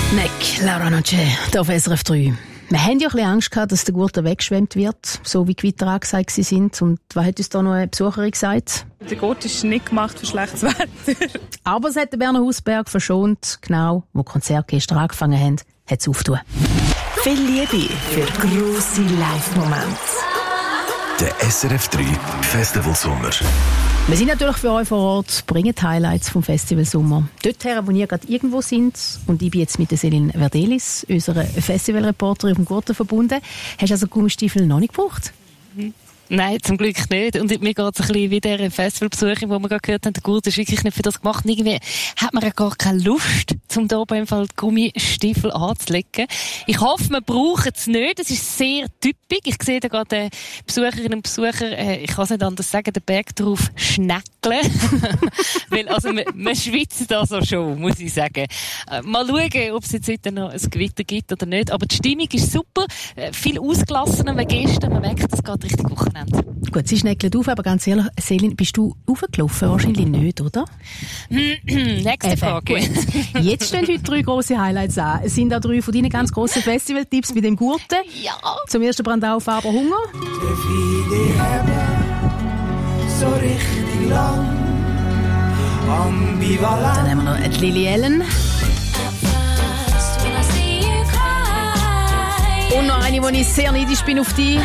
Neck, Laura Noche, hier auf SRF 3. Wir haben ja ein bisschen Angst gehabt, dass der Gurten weggeschwemmt wird, so wie die Gewitter angesagt sind. Und was hat uns da noch eine Besucherin gesagt? Der Gurt ist nicht gemacht für schlechtes Wetter. Aber es hat der Berner Hausberg verschont, genau, wo die Konzerte gestern angefangen haben, hat es aufgetan. Viel Liebe für grosse Live-Momente. Der SRF 3 Festivalsommer. Wir sind natürlich für euch vor Ort, bringen die Highlights vom Festival Sommer. Dorthin, wo ihr gerade irgendwo sind. Und ich bin jetzt mit der Céline Verdelis, unserer Festivalreporterin auf dem Gurten, verbunden. Hast du also Gummistiefel noch nicht gebraucht? Nein, zum Glück nicht. Und mir geht es ein bisschen wie der Festivalbesucher, wo wir gerade gehört haben, der Gurt ist wirklich nicht für das gemacht. Irgendwie hat man ja gar keine Lust, um da beim Fall die Gummistiefel anzulegen. Ich hoffe, man braucht es nicht. Es ist sehr typisch. Ich sehe da gerade Besucherinnen und Besucher, ich kann es nicht anders sagen, den Berg drauf schnäckeln. Weil, also, man schwitzt da so schon, muss ich sagen. Mal schauen, ob es jetzt heute noch ein Gewitter gibt oder nicht. Aber die Stimmung ist super. Viel ausgelassener wie gestern. Man merkt, es geht richtig Wochenende. Gut, sie schneckelt auf, aber ganz ehrlich, Céline, bist du raufgelaufen? Wahrscheinlich nicht, oder? Nächste Frage. Gut. Jetzt stehen heute 3 grosse Highlights an. Es sind auch 3 von deinen ganz grossen Festivaltipps mit dem Gurten. Ja. Zum ersten Brandau Faber Hunger. So richtig lang, ambivalent. Dann haben wir noch die Lily Allen. Und noch eine, wo ich sehr neidisch bin auf dich.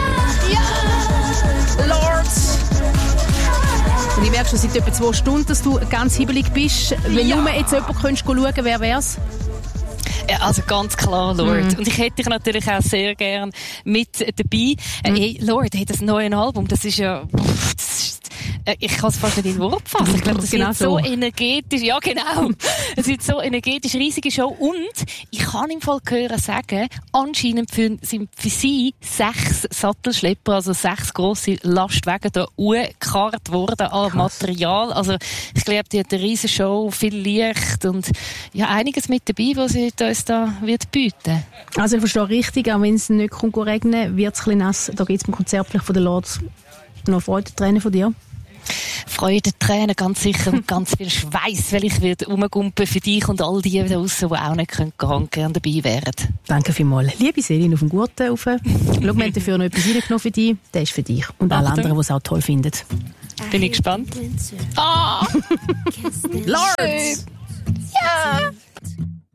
Ja! Lords! Und ich merke schon seit etwa 2 Stunden, dass du ganz hibbelig bist. Wenn nur jetzt jemand könntest schauen, wer wär's? Ja, also ganz klar, Lord. Und ich hätte dich natürlich auch sehr gern mit dabei. Hey, Lord hat das neue Album, das ist ja... ich kann es fast nicht in Wort fassen. Ich glaube, das wird so energetisch. Ja, genau. Es wird so energetisch, riesige Show. Und ich kann im Fall hören sagen, anscheinend sind für sie 6 Sattelschlepper, also 6 grosse Lastwagen da angekarrt worden an Material. Also ich glaube, die hat eine riesige Show, viel Licht und ja, einiges mit dabei, was sie uns da wird bieten. Also ich verstehe richtig, auch wenn es nicht regnen wird es ein bisschen nass. Da gibt es beim Konzert von den Lords noch Freudentränen von dir. Freude, Tränen, ganz sicher, und ganz viel Schweiß, weil ich werde rumgumpen für dich und all die da draussen, die auch nicht gern dabei wären. Danke vielmals. Liebe Céline auf dem Gurten rauf. Schau, wir haben dafür noch etwas reingenommen für dich. Der ist für dich. Und alle anderen, die es auch toll finden. Bin ich gespannt. Lords! Ja!